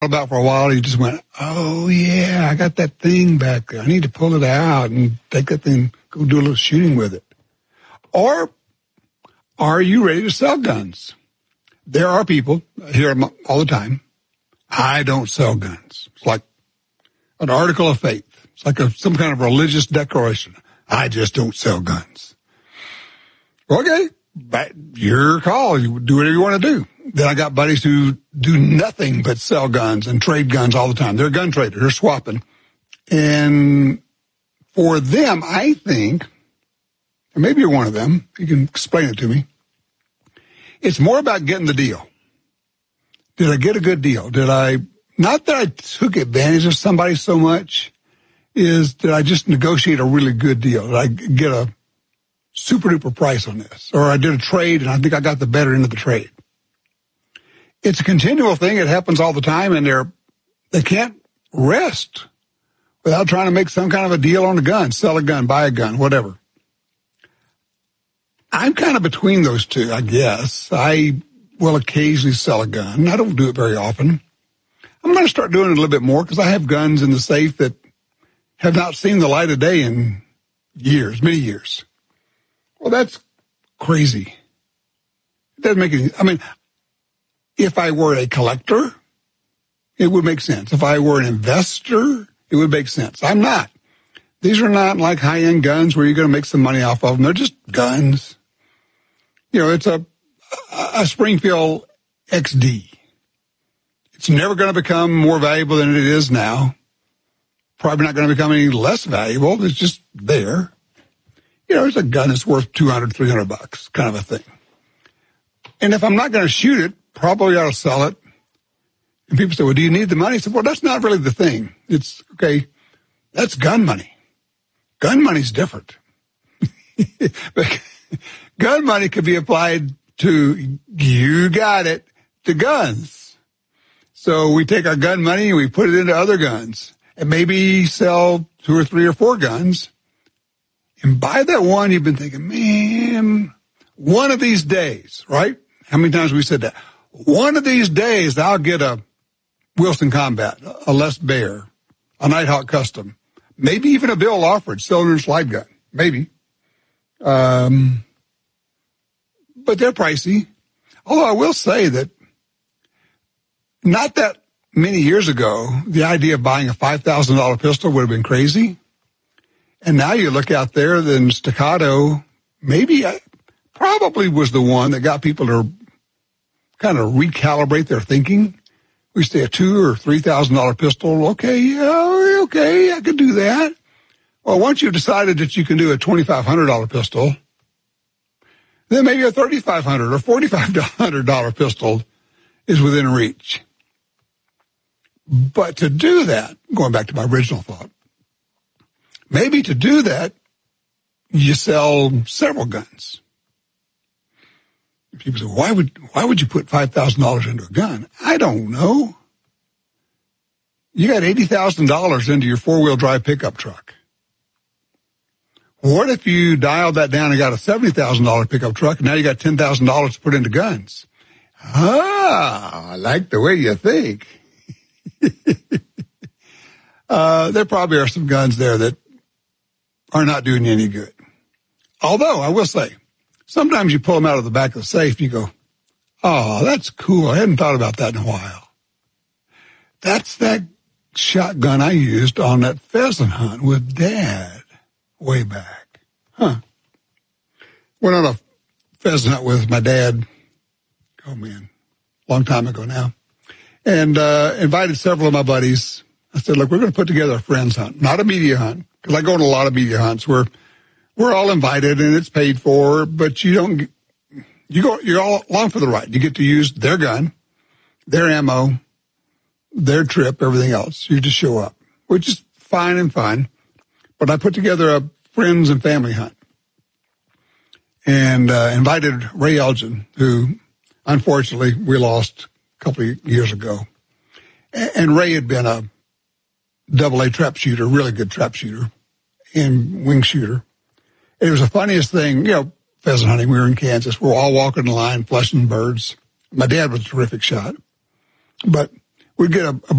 about for a while. You just went, oh, yeah, I got that thing back there. I need to pull it out and take that thing, go do a little shooting with it. Or are you ready to sell guns? There are people, I hear them all the time, I don't sell guns. It's like an article of faith. It's like some kind of religious declaration. I just don't sell guns. Okay, but your call. You do whatever you want to do. Then I got buddies who do nothing but sell guns and trade guns all the time. They're gun traders. They're swapping. And for them, I think, and maybe you're one of them, you can explain it to me, it's more about getting the deal. Did I get a good deal? Not that I took advantage of somebody so much, did I just negotiate a really good deal? Did I get a super duper price on this? Or I did a trade and I think I got the better end of the trade. It's a continual thing. It happens all the time, and they can't rest without trying to make some kind of a deal on a gun, sell a gun, buy a gun, whatever. I'm kind of between those two, I guess. I will occasionally sell a gun. I don't do it very often. I'm going to start doing it a little bit more because I have guns in the safe that have not seen the light of day in years, many years. Well, that's crazy. It doesn't make any, if I were a collector, it would make sense. If I were an investor, it would make sense. I'm not. These are not like high-end guns where you're going to make some money off of them. They're just guns. It's a Springfield XD. It's never going to become more valuable than it is now. Probably not going to become any less valuable. It's just there. It's a gun that's worth $200, $300, kind of a thing. And if I'm not going to shoot it, probably ought to sell it. And people say, well, do you need the money? I said, well, that's not really the thing. It's, okay, that's gun money. Gun money's different. But gun money could be applied to, you got it, to guns. So we take our gun money and we put it into other guns and maybe sell 2 or 3 or 4 guns. And by that one, you've been thinking, man, one of these days, right? How many times have we said that? One of these days, I'll get a Wilson Combat, a Les Baer, a Nighthawk Custom, maybe even a Bill Lawford cylinder and slide gun, maybe. But they're pricey. Although I will say that not that many years ago, the idea of buying a $5,000 pistol would have been crazy. And now you look out there, then Staccato probably was the one that got people to kind of recalibrate their thinking. We say a $2,000 or $3,000 pistol. Okay, I could do that. Well, once you've decided that you can do a $2,500 pistol, then maybe a $3,500 or $4,500 pistol is within reach. But to do that, going back to my original thought, maybe to do that, you sell several guns. People say, why would you put $5,000 into a gun? I don't know. You got $80,000 into your 4-wheel drive pickup truck. What if you dialed that down and got a $70,000 pickup truck, and now you got $10,000 to put into guns? I like the way you think. There probably are some guns there that are not doing you any good. Although, I will say, sometimes you pull them out of the back of the safe and you go, oh, that's cool. I hadn't thought about that in a while. That's that shotgun I used on that pheasant hunt with Dad way back. Went on a pheasant hunt with my dad, long time ago now, and invited several of my buddies. I said, look, we're going to put together a friends hunt, not a media hunt, because I go on a lot of media hunts where we're all invited and it's paid for, but you're all along for the ride. You get to use their gun, their ammo, their trip, everything else. You just show up, which is fine and fun. But I put together a friends and family hunt and invited Ray Elgin, who unfortunately we lost a couple of years ago. And Ray had been a AA trap shooter, really good trap shooter and wing shooter. It was the funniest thing, pheasant hunting. We were in Kansas. We were all walking the line, flushing birds. My dad was a terrific shot. But we'd get a